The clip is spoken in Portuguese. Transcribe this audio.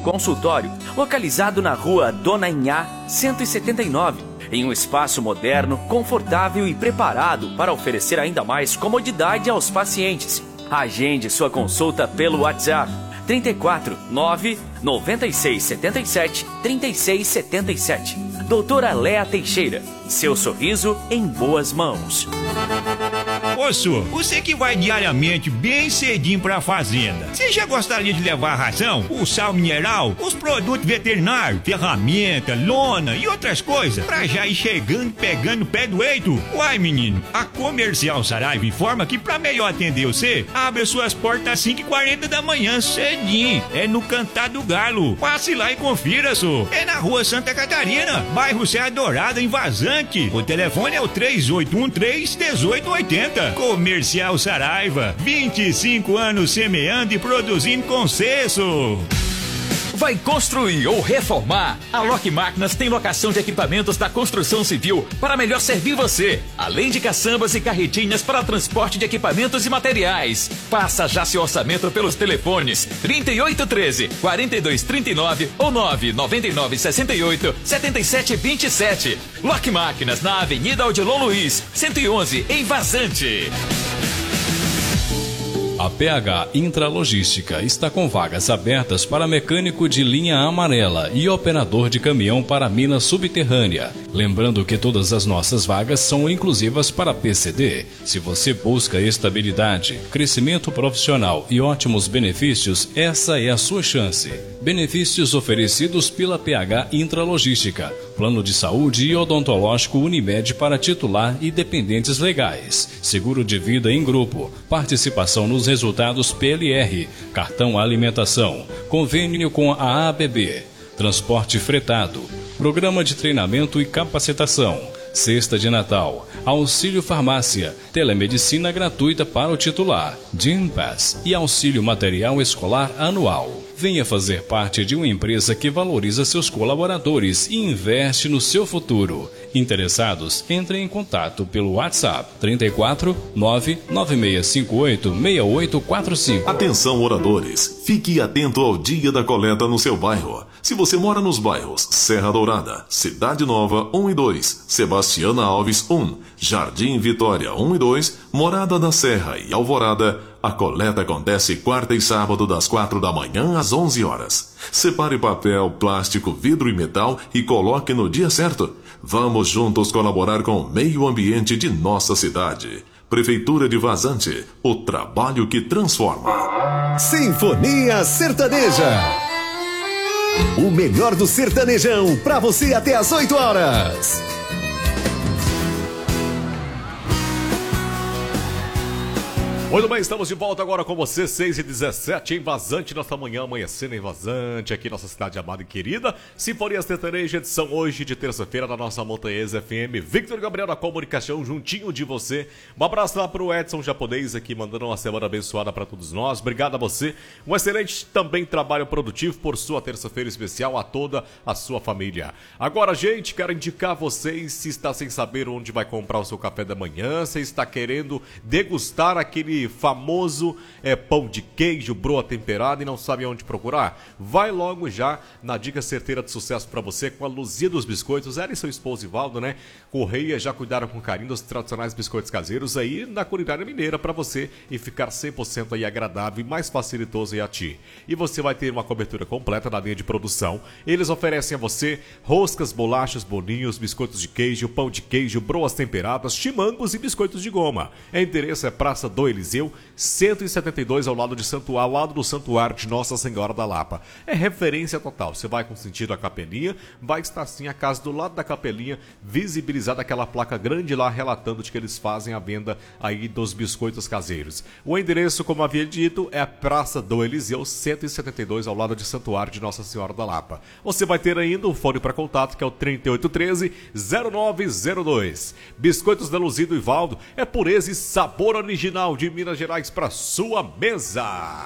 consultório, localizado na rua Dona Inhá, 179, em um espaço moderno, confortável e preparado para oferecer ainda mais comodidade aos pacientes. Agende sua consulta pelo WhatsApp 34 9 96 77 36 77. Doutora Léa Teixeira, seu sorriso em boas mãos. Ô, senhor, você que vai diariamente bem cedinho pra fazenda, você já gostaria de levar a ração, o sal mineral, os produtos veterinários, ferramenta, lona e outras coisas, pra já ir chegando e pegando o pé do eito? Uai, menino, a Comercial Saraiva informa que pra melhor atender você, abre suas portas às 5h40 da manhã, cedinho. É no Cantar do Galo. Passe lá e confira, senhor. É na rua Santa Catarina, bairro Serra Dourada, em Vazante. O telefone é o 3813-1880. Comercial Saraiva, 25 anos semeando e produzindo com sucesso. Vai construir ou reformar? A Lock Máquinas tem locação de equipamentos da construção civil para melhor servir você, além de caçambas e carretinhas para transporte de equipamentos e materiais. Faça já seu orçamento pelos telefones 3813-4239 ou 99968-7727. Lock Máquinas na Avenida Odilon Luiz, 111, em Vazante. A PH Intralogística está com vagas abertas para mecânico de linha amarela e operador de caminhão para mina subterrânea. Lembrando que todas as nossas vagas são inclusivas para PCD. Se você busca estabilidade, crescimento profissional e ótimos benefícios, essa é a sua chance. Benefícios oferecidos pela PH Intralogística: plano de saúde e odontológico Unimed para titular e dependentes legais, seguro de vida em grupo, participação nos resultados PLR, cartão alimentação, convênio com a ABB, transporte fretado, programa de treinamento e capacitação, cesta de Natal, auxílio farmácia, telemedicina gratuita para o titular, Gympass e auxílio material escolar anual. Venha fazer parte de uma empresa que valoriza seus colaboradores e investe no seu futuro. Interessados, entrem em contato pelo WhatsApp 34 99658 6845. Atenção, moradores, fique atento ao dia da coleta no seu bairro. Se você mora nos bairros Serra Dourada, Cidade Nova 1 e 2, Sebastiana Alves 1, Jardim Vitória 1 e 2, Morada da Serra e Alvorada, a coleta acontece quarta e sábado das 4 da manhã às 11 horas. Separe papel, plástico, vidro e metal e coloque no dia certo. Vamos juntos colaborar com o meio ambiente de nossa cidade. Prefeitura de Vazante, o trabalho que transforma. Sinfonia Sertaneja. O melhor do sertanejão pra você até às 8 horas. Muito bem, estamos de volta agora com você, 6h17 em Vazante, nossa manhã amanhecendo em Vazante, aqui nossa cidade amada e querida. Sinfonia Sertaneja, edição hoje de terça-feira da nossa Montanhesa FM. Victor Gabriel da Comunicação, juntinho de você. Um abraço lá pro Edson Japonês aqui, mandando uma semana abençoada para todos nós. Obrigado a você. Um excelente também trabalho produtivo por sua terça-feira especial a toda a sua família. Agora, gente, quero indicar a vocês, se está sem saber onde vai comprar o seu café da manhã, se está querendo degustar aquele famoso pão de queijo, broa temperada e não sabe onde procurar, vai logo já na dica certeira de sucesso para você com a Luzia dos Biscoitos. Ela e seu esposo Ivaldo, né? Correia, já cuidaram com carinho dos tradicionais biscoitos caseiros aí na culinária mineira para você e ficar 100% aí agradável e mais facilitoso aí a ti. E você vai ter uma cobertura completa na linha de produção. Eles oferecem a você roscas, bolachas, bolinhos, biscoitos de queijo, pão de queijo, broas temperadas, chimangos e biscoitos de goma. O endereço é Praça do Eliseu, 172 ao lado do Santuário de Nossa Senhora da Lapa. É referência total. Você vai com sentido a Capelinha, vai estar sim a casa do lado da Capelinha, visibilizada aquela placa grande lá relatando de que eles fazem a venda aí dos biscoitos caseiros. O endereço, como havia dito, é a Praça do Eliseu, 172 ao lado de Santuário de Nossa Senhora da Lapa. Você vai ter ainda o fone para contato, que é o 3813-0902. Biscoitos da Luzia do Ivaldo é pureza e sabor original de Minas Gerais para sua mesa.